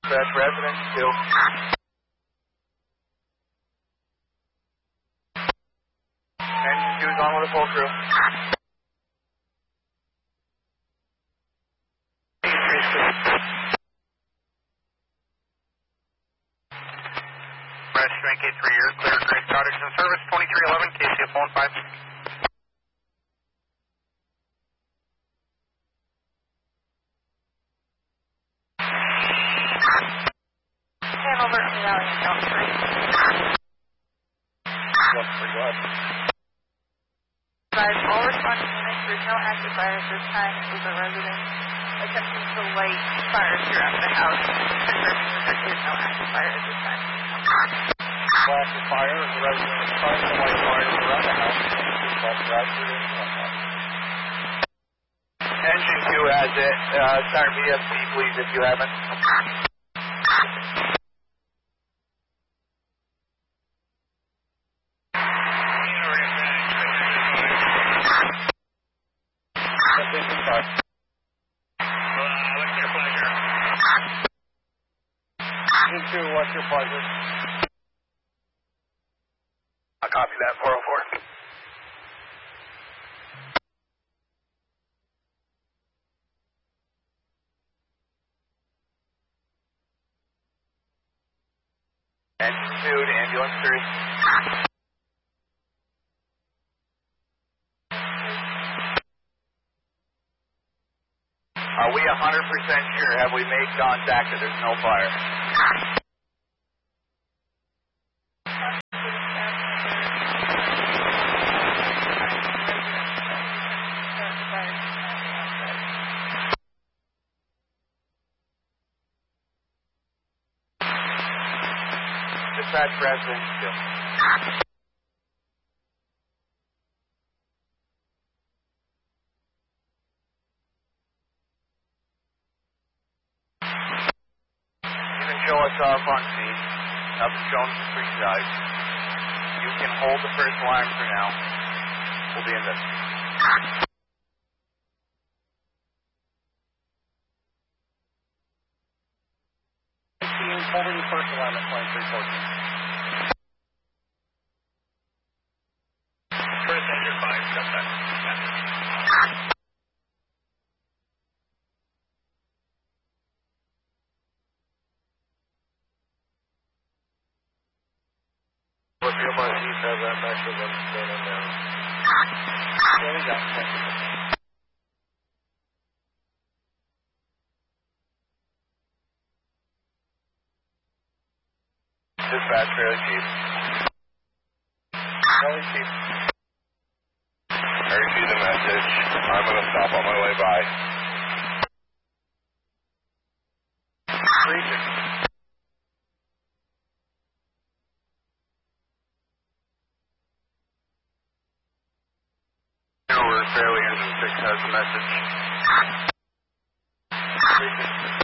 Dispatch residence 2. Engine 2 is on with a full crew. Strength 83, you're clear. Grace Cottage in service, 2311, KCF 15. Hanover, Valley, South 3. That's pretty good. Advise all responding units, there's no active fire at this time. Is a resident attempting to light fires throughout the house, confirming that there is no active fire at this time. Active fire is a resident is trying to light fires around the house. Engine 2 has it. Start VFC, please, if you haven't. Engine 2, what's your pleasure? I'll copy that, 404. Engine 2 to ambulance 3. Are we 100% sure? Have we made contact that there's no fire? Dispatch residence 2. You can show us off on scene. Nothing shown from 3 sides. You can hold the first alarm for now. We'll be in this. Holding the first alarm at 2314. Chris, engine 5, step back. What your mind needs to have that back to them standing down. There we go. Dispatch, fairly chief. Fairly chief. I received the message. I'm going to stop on my way by. Region. We're fairly engine 6 has the message. Region.